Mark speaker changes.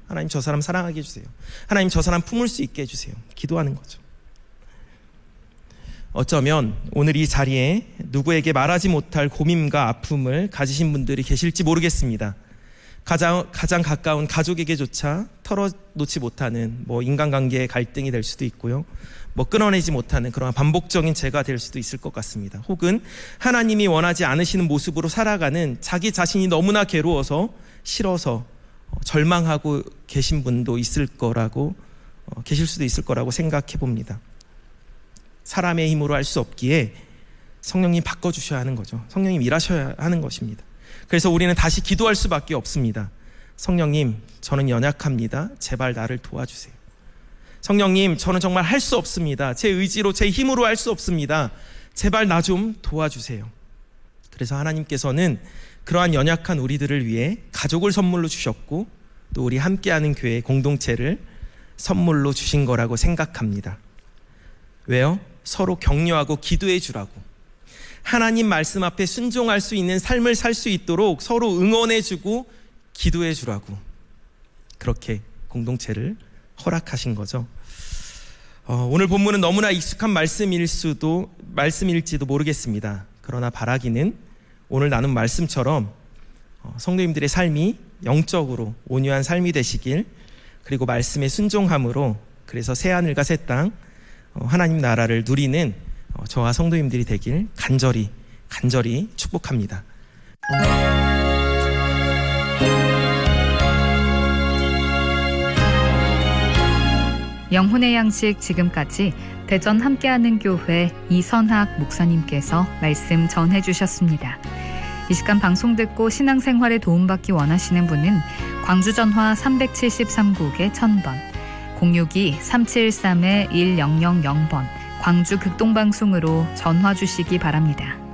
Speaker 1: 하나님 저 사람 사랑하게 해주세요. 하나님 저 사람 품을 수 있게 해주세요. 기도하는 거죠. 어쩌면 오늘 이 자리에 누구에게 말하지 못할 고민과 아픔을 가지신 분들이 계실지 모르겠습니다. 가장 가까운 가족에게조차 털어놓지 못하는 인간관계의 갈등이 될 수도 있고요. 끊어내지 못하는 그런 반복적인 죄가 될 수도 있을 것 같습니다. 혹은 하나님이 원하지 않으시는 모습으로 살아가는 자기 자신이 너무나 괴로워서 싫어서 절망하고 계신 분도 계실 수도 있을 거라고 생각해 봅니다. 사람의 힘으로 할 수 없기에 성령님 바꿔주셔야 하는 거죠. 성령님 일하셔야 하는 것입니다. 그래서 우리는 다시 기도할 수밖에 없습니다. 성령님, 저는 연약합니다. 제발 나를 도와주세요. 성령님, 저는 정말 할 수 없습니다. 제 의지로, 제 힘으로 할 수 없습니다. 제발 나 좀 도와주세요. 그래서 하나님께서는 그러한 연약한 우리들을 위해 가족을 선물로 주셨고 또 우리 함께하는 교회 공동체를 선물로 주신 거라고 생각합니다. 왜요? 서로 격려하고 기도해 주라고. 하나님 말씀 앞에 순종할 수 있는 삶을 살 수 있도록 서로 응원해 주고 기도해 주라고. 그렇게 공동체를 허락하신 거죠. 오늘 본문은 너무나 익숙한 말씀일지도 모르겠습니다. 그러나 바라기는 오늘 나눈 말씀처럼 성도님들의 삶이 영적으로 온유한 삶이 되시길, 그리고 말씀에 순종함으로 그래서 새하늘과 새 땅 하나님 나라를 누리는 저와 성도님들이 되길 간절히 축복합니다.
Speaker 2: 영혼의 양식 지금까지 대전 함께하는 교회 이선학 목사님께서 말씀 전해주셨습니다. 이 시간 방송 듣고 신앙생활에 도움받기 원하시는 분은 광주전화 373국에 1000번, 062-3713-1000번 광주 극동방송으로 전화 주시기 바랍니다.